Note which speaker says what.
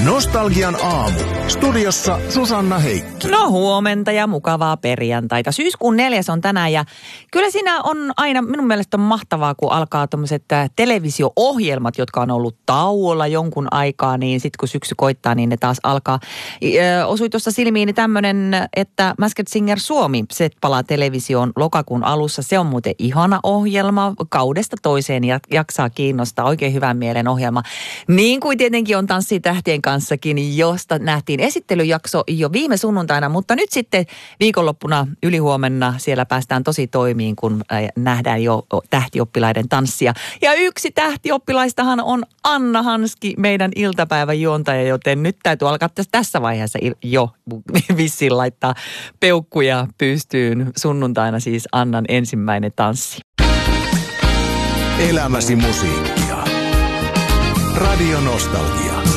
Speaker 1: Nostalgian aamu. Studiossa Susanna Heikki.
Speaker 2: No huomenta ja mukavaa perjantaita. Syyskuun 4. on tänään ja kyllä siinä on aina, minun mielestä on mahtavaa, kun alkaa tommoset televisio-ohjelmat, jotka on ollut tauolla jonkun aikaa, niin sitten kun syksy koittaa, niin ne taas alkaa. Osui tuossa silmiini tämmöinen, että Masked Singer Suomi, se palaa televisioon lokakuun alussa. Se on muuten ihana ohjelma, kaudesta toiseen jaksaa kiinnostaa, oikein hyvän mielen ohjelma. Niin kuin tietenkin on Tanssitähtien kanssakin, josta nähtiin esittelyjakso jo viime sunnuntaina, mutta nyt sitten viikonloppuna ylihuomenna siellä päästään tosi toimiin, kun nähdään jo tähtioppilaiden tanssia. Ja yksi tähtioppilaistahan on Anna Hanski, meidän iltapäivän juontaja, joten nyt täytyy alkaa tässä vaiheessa jo vissiin laittaa peukkuja pystyyn. Sunnuntaina siis Annan ensimmäinen tanssi.
Speaker 1: Elämäsi musiikkia. Radio Nostalgia.